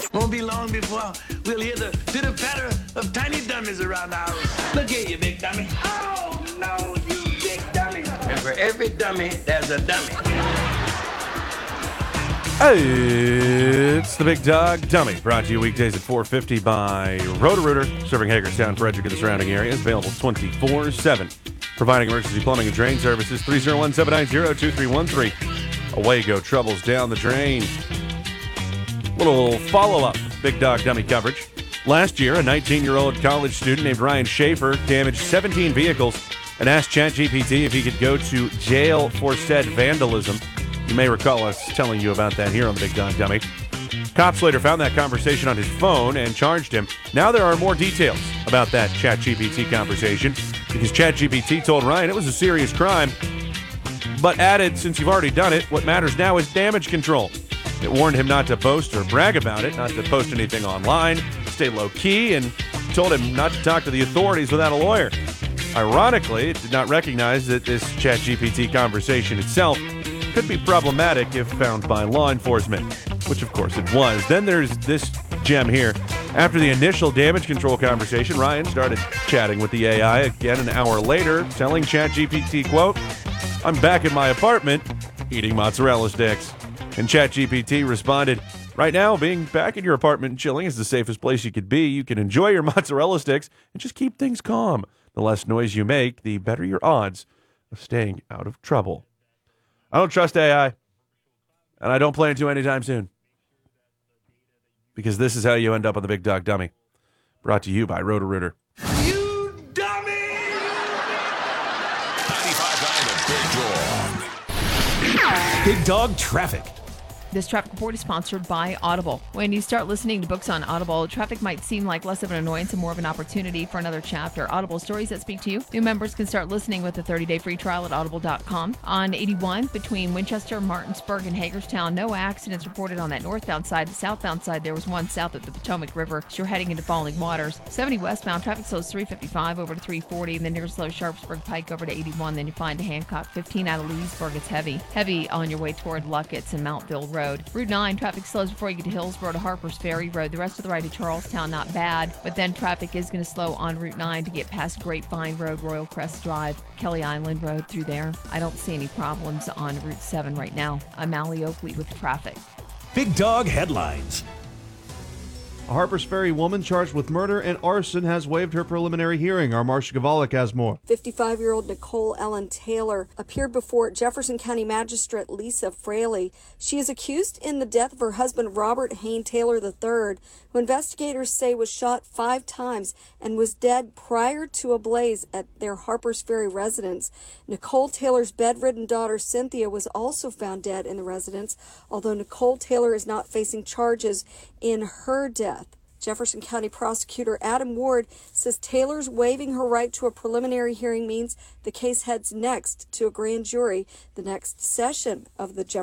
Won't be long before we'll hear the pitter-patter of tiny dummies around the house. Look here, you big dummy. Oh, no, you big dummy. And for every dummy, there's a dummy. It's the Big Dog Dummy, brought to you weekdays at 4:50 by Roto-Rooter, serving Hagerstown, Frederick, and the surrounding areas. Available 24/7. Providing emergency plumbing and drain services, 301-790-2313. Away go troubles down the drain. Little follow-up Big Dog Dummy coverage. Last year, a 19-year-old college student named Ryan Schaefer damaged 17 vehicles and asked ChatGPT if he could go to jail for said vandalism. You may recall us telling you about that here on the Big Dog Dummy. Cops later found that conversation on his phone and charged him. Now there are more details about that ChatGPT conversation because ChatGPT told Ryan it was a serious crime, but added, since you've already done it, what matters now is damage control. It warned him not to boast or brag about it, not to post anything online, stay low-key, and told him not to talk to the authorities without a lawyer. Ironically, it did not recognize that this ChatGPT conversation itself could be problematic if found by law enforcement, which of course it was. Then there's this gem here. After the initial damage control conversation, Ryan started chatting with the AI again an hour later, telling ChatGPT, quote, "I'm back in my apartment eating mozzarella sticks." And ChatGPT responded, "Right now, being back in your apartment and chilling is the safest place you could be. You can enjoy your mozzarella sticks and just keep things calm. The less noise you make, the better your odds of staying out of trouble." I don't trust AI, and I don't plan to anytime soon. Because this is how you end up on the Big Dog Dummy. Brought to you by Roto-Rooter. You dummy! 95.9 The Big Dog. Big Dog Traffic. This traffic report is sponsored by Audible. When you start listening to books on Audible, traffic might seem like less of an annoyance and more of an opportunity for another chapter. Audible stories that speak to you. New members can start listening with a 30-day free trial at audible.com. On 81 between Winchester, Martinsburg, and Hagerstown, no accidents reported on that northbound side. The southbound side, there was one south of the Potomac River as you're heading into falling waters. 70 westbound, traffic slows 355 over to 340, and then near slow Sharpsburg Pike over to 81. Then you find Hancock 15 out of Leesburg. It's heavy. Heavy on your way toward Luckett's and Mountville Road. Route 9, traffic slows before you get to Hillsborough to Harpers Ferry Road. The rest of the ride to Charlestown, not bad. But then traffic is going to slow on Route 9 to get past Grapevine Road, Royal Crest Drive, Kelly Island Road through there. I don't see any problems on Route 7 right now. I'm Allie Oakley with traffic. Big Dog Headlines. A Harpers Ferry woman charged with murder and arson has waived her preliminary hearing. Our Marcia Gavalik has more. 55-year-old Nicole Ellen Taylor appeared before Jefferson County Magistrate Lisa Fraley. She is accused in the death of her husband, Robert Hayne Taylor III, who investigators say was shot 5 times and was dead prior to a blaze at their Harpers Ferry residence. Nicole Taylor's bedridden daughter, Cynthia, was also found dead in the residence, although Nicole Taylor is not facing charges in her death. Jefferson County Prosecutor Adam Ward says Taylor's waiving her right to a preliminary hearing means the case heads next to a grand jury. The next session of the Jefferson